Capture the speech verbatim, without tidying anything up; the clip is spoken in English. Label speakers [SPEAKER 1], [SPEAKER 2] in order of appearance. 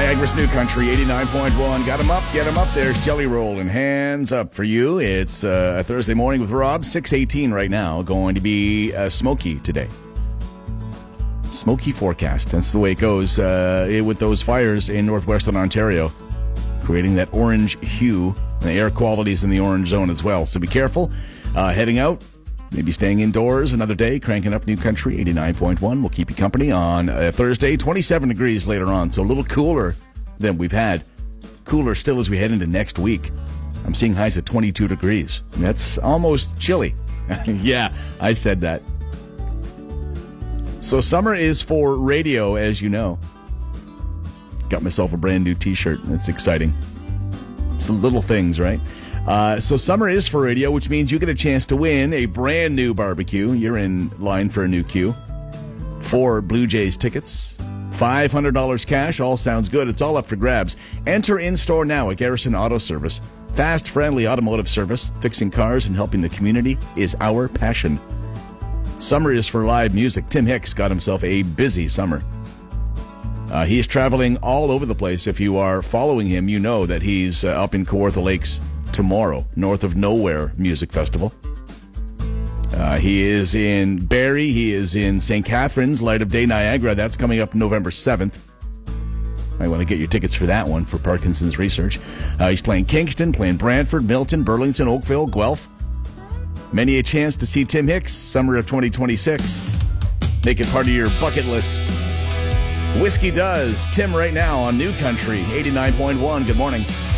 [SPEAKER 1] Niagara's New Country, eighty-nine point one. Got him up, get him up. There's Jelly Roll and Hands Up for you. It's uh, a Thursday morning with Rob, six eighteen right now. Going to be uh, smoky today. Smoky forecast. That's the way it goes uh, with those fires in northwestern Ontario, creating that orange hue. And the air quality is in the orange zone as well. So be careful. Uh, heading out, maybe staying indoors another day, cranking up New Country, eighty-nine point one. We'll keep you company on uh, Thursday, twenty-seven degrees later on. So a little cooler than we've had. Cooler still as we head into next week. I'm seeing highs at twenty-two degrees. That's almost chilly. Yeah, I said that. So summer is for radio, as you know. Got myself a brand new t-shirt. That's exciting. Some little things, right? Uh, so summer is for radio, which means you get a chance to win a brand new barbecue. You're in line for a new queue. Four Blue Jays tickets. five hundred dollars cash. All sounds good. It's all up for grabs. Enter in-store now at Garrison Auto Service. Fast, friendly automotive service. Fixing cars and helping the community is our passion. Summer is for live music. Tim Hicks got himself a busy summer. Uh, he's traveling all over the place. If you are following him, you know that he's uh, up in Kawartha Lakes tomorrow, North of Nowhere Music Festival. Uh, he is in Barrie. He is in Saint Catharines, Light of Day, Niagara. That's coming up November seventh. I want to get your tickets for that one for Parkinson's Research. Uh, he's playing Kingston, playing Brantford, Milton, Burlington, Oakville, Guelph. Many a chance to see Tim Hicks, summer of twenty twenty-six. Make it part of your bucket list. Whiskey Does. Tim right now on New Country, eighty-nine point one. Good morning.